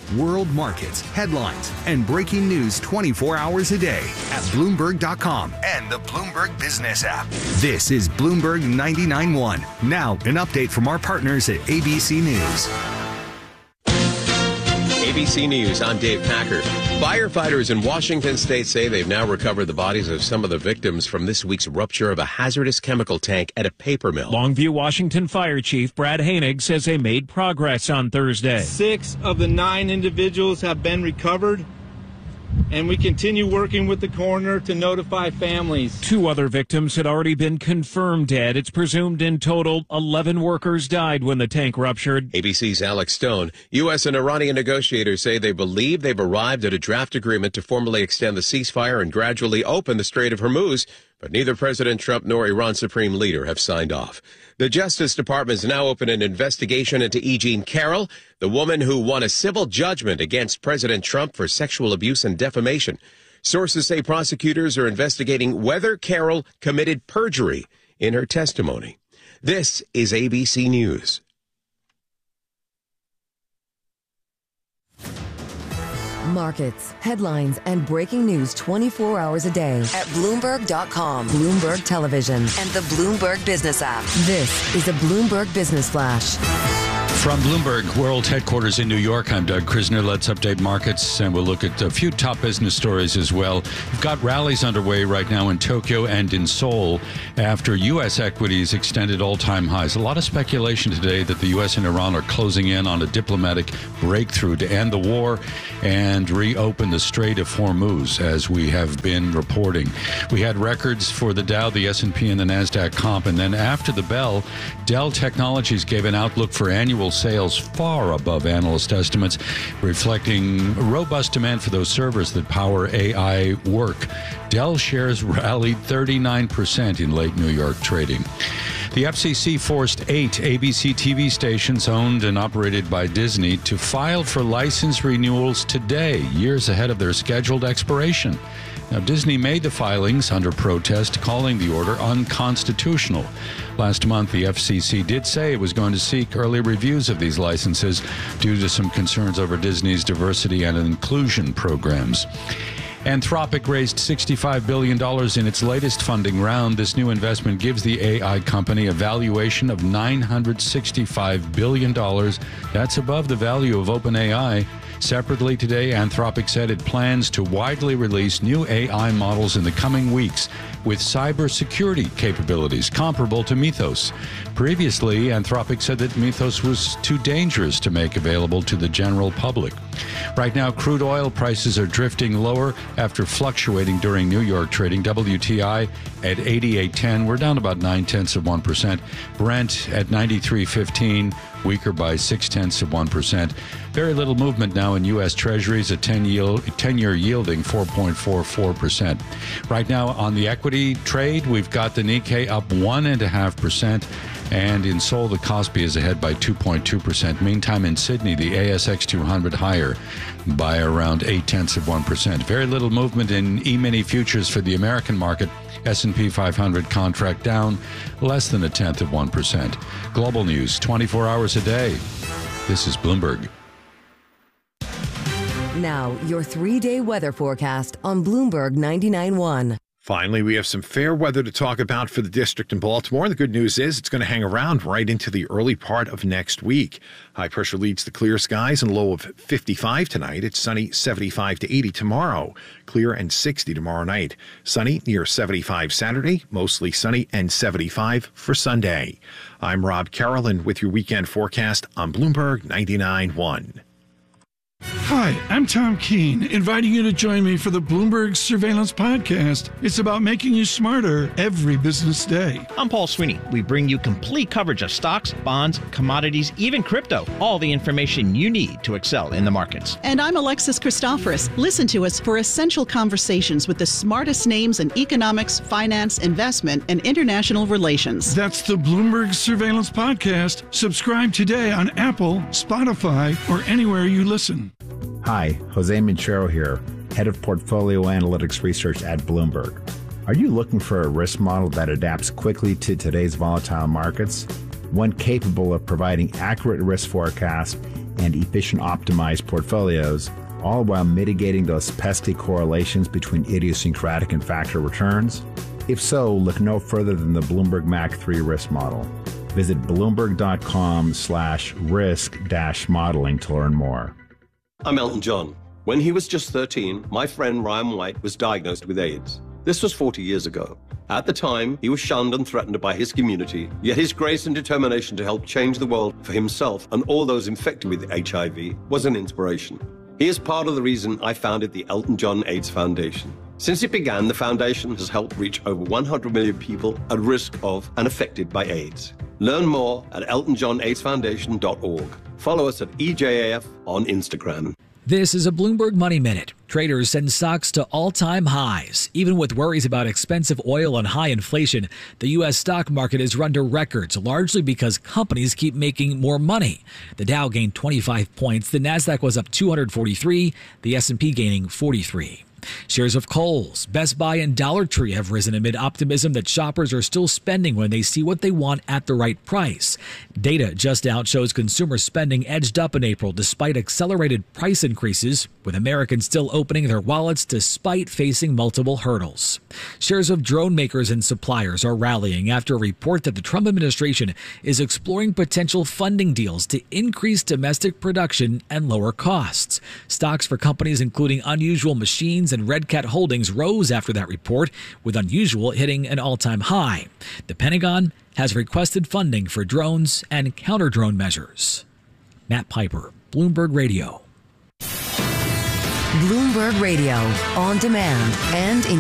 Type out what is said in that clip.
World markets, headlines, and breaking news 24 hours a day at Bloomberg.com and the Bloomberg Business app. This is Bloomberg 99.1. Now, an update from our partners at ABC News. ABC News, I'm Dave Packer. Firefighters in Washington state say they've now recovered the bodies of some of the victims from this week's rupture of a hazardous chemical tank at a paper mill. Longview, Washington Fire Chief Brad Hainig says they made progress on Thursday. 6 of the 9 individuals have been recovered, and we continue working with the coroner to notify families. 2 other victims had already been confirmed dead. It's presumed in total 11 workers died when the tank ruptured. ABC's Alex Stone. U.S. and Iranian negotiators say they believe they've arrived at a draft agreement to formally extend the ceasefire and gradually open the Strait of Hormuz, but neither President Trump nor Iran's supreme leader have signed off. The Justice Department has now opened an investigation into E. Jean Carroll, the woman who won a civil judgment against President Trump for sexual abuse and defamation. Sources say prosecutors are investigating whether Carroll committed perjury in her testimony. This is ABC News. Markets, headlines, and breaking news 24 hours a day at Bloomberg.com, Bloomberg Television, and the Bloomberg Business app. This is a Bloomberg Business Flash. From Bloomberg World Headquarters in New York, I'm Doug Krisner. Let's update markets, and we'll look at a few top business stories as well. We've got rallies underway right now in Tokyo and in Seoul after U.S. equities extended all-time highs. A lot of speculation today that the U.S. and Iran are closing in on a diplomatic breakthrough to end the war and reopen the Strait of Hormuz, as we have been reporting. We had records for the Dow, the S&P, and the NASDAQ comp, and then after the bell, Dell Technologies gave an outlook for annual sales far above analyst estimates, reflecting robust demand for those servers that power AI work. Dell shares rallied 39% in late New York trading. The FCC forced 8 ABC TV stations owned and operated by Disney to file for license renewals today, years ahead of their scheduled expiration. Now, Disney made the filings under protest, calling the order unconstitutional. Last month, the FCC did say it was going to seek early reviews of these licenses due to some concerns over Disney's diversity and inclusion programs. Anthropic raised $65 billion in its latest funding round. This new investment gives the AI company a valuation of $965 billion. That's above the value of OpenAI. Separately today, Anthropic said it plans to widely release new AI models in the coming weeks with cybersecurity capabilities comparable to Mythos. Previously, Anthropic said that Mythos was too dangerous to make available to the general public. Right now, crude oil prices are drifting lower after fluctuating during New York trading. WTI at 88.10. We're down about 0.9%. Brent at 93.15, weaker by 0.6%. Very little movement now in U.S. Treasuries, a 10-year yielding 4.44%. Right now on the equity trade, we've got the Nikkei up 1.5%. And in Seoul, the Kospi is ahead by 2.2%. Meantime, in Sydney, the ASX 200 higher by around 0.8%. Very little movement in E-mini futures for the American market. S&P 500 contract down less than 0.1%. Global news, 24 hours a day. This is Bloomberg. Now, your 3-day weather forecast on Bloomberg 99.1. Finally, we have some fair weather to talk about for the district in Baltimore. The good news is it's going to hang around right into the early part of next week. High pressure leads to clear skies and low of 55 tonight. It's sunny 75 to 80 tomorrow. Clear and 60 tomorrow night. Sunny near 75 Saturday, mostly sunny and 75 for Sunday. I'm Rob Carroll with your weekend forecast on Bloomberg 99.1. Hi, I'm Tom Keene, inviting you to join me for the Bloomberg Surveillance Podcast. It's about making you smarter every business day. I'm Paul Sweeney. We bring you complete coverage of stocks, bonds, commodities, even crypto. All the information you need to excel in the markets. And I'm Alexis Christoforous. Listen to us for essential conversations with the smartest names in economics, finance, investment, and international relations. That's the Bloomberg Surveillance Podcast. Subscribe today on Apple, Spotify, or anywhere you listen. Hi, Jose Minchero here, Head of Portfolio Analytics Research at Bloomberg. Are you looking for a risk model that adapts quickly to today's volatile markets? One capable of providing accurate risk forecasts and efficient optimized portfolios, all while mitigating those pesky correlations between idiosyncratic and factor returns? If so, look no further than the Bloomberg MAC 3 risk model. Visit Bloomberg.com/risk-modeling to learn more. I'm Elton John. When he was just 13, my friend Ryan White was diagnosed with AIDS. This was 40 years ago. At the time, he was shunned and threatened by his community, yet his grace and determination to help change the world for himself and all those infected with HIV was an inspiration. He is part of the reason I founded the Elton John AIDS Foundation. Since it began, the foundation has helped reach over 100 million people at risk of and affected by AIDS. Learn more at eltonjohnaidesfoundation.org. Follow us at EJAF on Instagram. This is a Bloomberg Money Minute. Traders send stocks to all-time highs. Even with worries about expensive oil and high inflation, the U.S. stock market has run to records, largely because companies keep making more money. The Dow gained 25 points, the Nasdaq was up 243, the S&P gaining 43. Shares of Kohl's, Best Buy, and Dollar Tree have risen amid optimism that shoppers are still spending when they see what they want at the right price. Data just out shows consumer spending edged up in April despite accelerated price increases, with Americans still opening their wallets despite facing multiple hurdles. Shares of drone makers and suppliers are rallying after a report that the Trump administration is exploring potential funding deals to increase domestic production and lower costs. Stocks for companies including Unusual Machines and Red Cat Holdings rose after that report, with Unusual hitting an all-time high. The Pentagon has requested funding for drones and counter-drone measures. Matt Piper, Bloomberg Radio. Bloomberg Radio, on demand and in